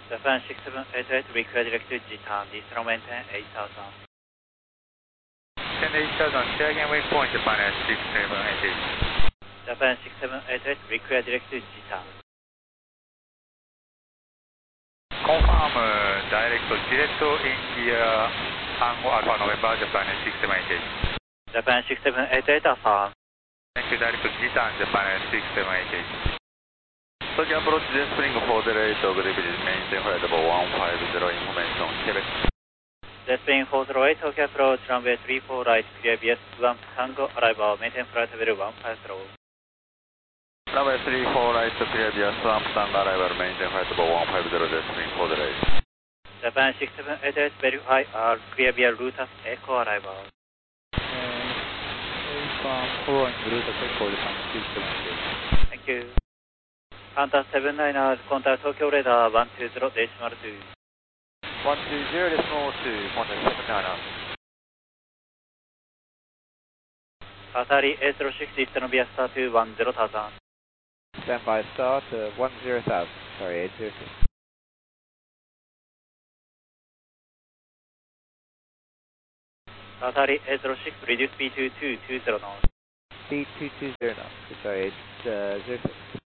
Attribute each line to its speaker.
Speaker 1: Japan 6788, require direct to G-Town, Eastern maintain 8000.
Speaker 2: Send 8000, share again waypoint Japan 6788.
Speaker 1: Japan 6788, require direct to G-Town.
Speaker 2: Confirm direct India Tango Alpha November Japan 6788.
Speaker 1: Japan 6788, affirm.
Speaker 2: Thank you, direct G-Town Japan 6788. Tokyo approach J Spring for the rate of delivery maintain flight level 150 information Quebec.
Speaker 1: Jet Spring 408, Tokyo approach runway 34 right, clear BS1 Tango, arrival, maintain flight level 150.
Speaker 2: Runway 34 right, clear BS1 Tango, arrival, maintain flight level 150 Jet Spring for the rate.
Speaker 1: Japan 6788, verify R, clear via Rutas Echo, arrival.
Speaker 2: Following Rutas Echo, Japan 6788.
Speaker 1: Thank you. Qantas 79ers, contact Tokyo radar 120.2.
Speaker 2: 120.2, contact 79ers.
Speaker 1: Qatari A06, Eastern via star to 10,000.
Speaker 3: Stand by start 10,000, sorry, 806.
Speaker 1: Qatari A06, reduce speed to 220 knots.
Speaker 3: Speed 220 knots, sorry, 06.